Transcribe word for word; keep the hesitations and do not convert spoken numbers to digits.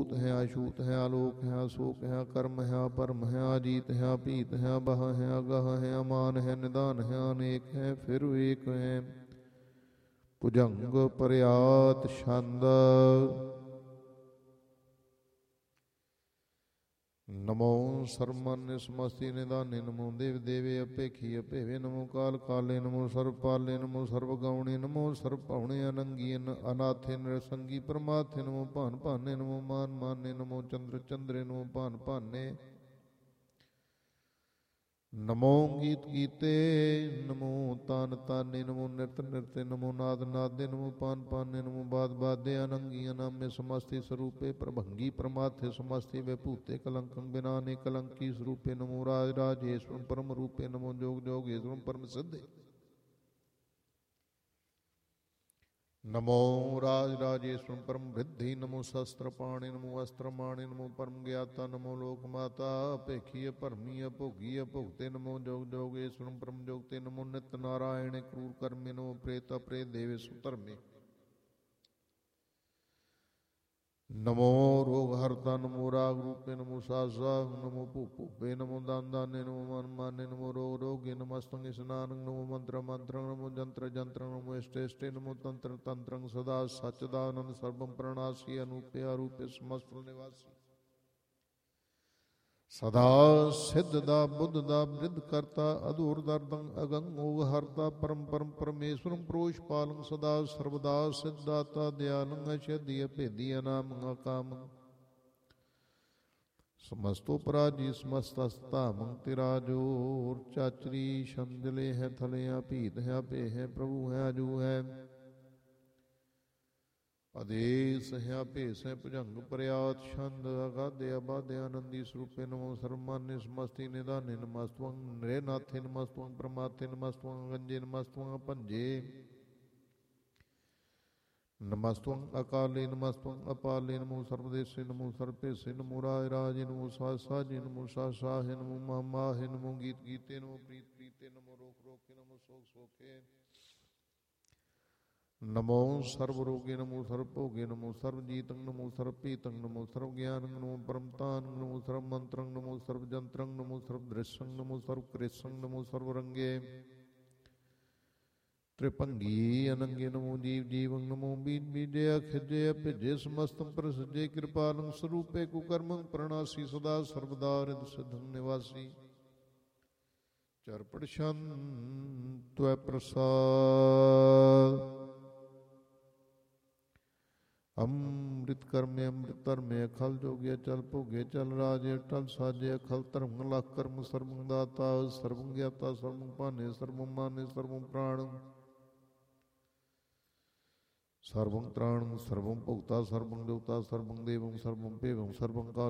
भूत है अछूत है आलोक है अशोक है कर्म है परम है अजीत है अपीत है बह है अगह है अमान है निदान है अनेक है फिर एक है भुजंग पर्यात छंद। नमो सर्वमान्य समस्ति निदाने नमो देव देवे अपेखी अपेवे नमो काल काले नमो सर्वपाले नमो सर्वगौणे नमो सर्वभवणे अनंगी अनाथे नरसंगी परमाथे नमो भान भाने नमो मान माने नमो चंद्र चंद्रे नमो भान भाने नमो गीत गीते नमो तान ताने नमो नृत नृत्य नमो नाद नादे नमो पान पाने नमो बाद बादे अनंगी अनाम्य समस्ति स्वरूपे प्रभंगी परमाथे समस्ति वैभूते कलंकं बिनाने कलंकी स्वरूपे नमो राज राजेश्वर परम रूपे नमो जोग जोगेश्वर परम सिद्धे नमो राज राजेश्वर परम वृद्धि नमो शस्त्र पाणि नमो अस्त्र माणि नमो परम ज्ञाता नमो लोक माता अपेखी परमी अभोगी अभोगते नमो जोग जोगेश्वर परम जोगते नमो नित्य नारायण क्रूर कर्मे नमो प्रेत प्रेत देवे सुतर्मे नमो रोग हरता नमो राग रूपे नमो सासा नमो भूपे नमो दान दाने नमो मन माने नमो रोग रोगे नमस्तंग स्नान नमो मंत्र मंत्र नमो जंत्र जंत्र नमो इष्टे नमो तंत्र तंत्र सदा सच्चिदानंद सर्वम प्रणासी अनूपे अरूपे समस्त निवासी सदा सिद्ध दा बुद्ध दा वृद्ध करता अधूर दर्दं अगंग ओग हरता परम परम परमेश्वरम प्रोष पालं सदा सर्वदा सिद्धाता दयालं अशेदि अभेदी अनाम अकाम समस्तोपराजी समस्तस्ता मंतिराजोर चाचरी शंदले है थले पीत है पे है प्रभु है अजू है आदेश है भेष है भुजंग पर्यात छंद अगाधे अबाधे आनंदी स्वरूपे नमो सर्वमान्य समस्ति निदाने नमस्तवं नृनाथे नमस्तवं परमाथे नमस्तवं गंजे नमस्तवं पंजे नमस्तवं अकाले नमस्तवं अपाले नमो सर्वदेशे नमो सर्वपेशे नमो राज राजे नमो सासाजे नमो सासाहे नमो महामाहे नमो गीत गीते नमो प्रीत प्रीते नमो रोक रोके नमो शोक शोके नमो सर्वरोगे नमो सर्वभोगे नमो सर्वजीतं नमो सर्वपीतं नमो सर्वज्ञानं नमो परमतां नमो सर्वमंत्रं नमो सर्वजंत्रं नमो सर्वदृश्यं नमो सर्वकृष्णं नमो सर्वरंगे त्रिभंगी अनंगे नमो जीव जीवं नमो बीज बीजे अखिजे अभिजे समस्तं प्रसजे कृपालं स्वरूपे कुकर्मं प्रणासी सदा सर्वदा रिद सिद्धं निवासी चरपड़शन त्वै प्रसाद अमृत कर्मे अमृत धर्मे अखल जोगे चल भोगे चल राजे टल साजे अखल धर्म लख कर्म सर्वं दाता सर्वं ज्ञाता सर्वं भाने सर्वं माने सर्वं प्राण सर्वं त्राणं सर्वं भोक्ता सर्वं जोता सर्वं देवं सर्वं पेवं सर्वं काल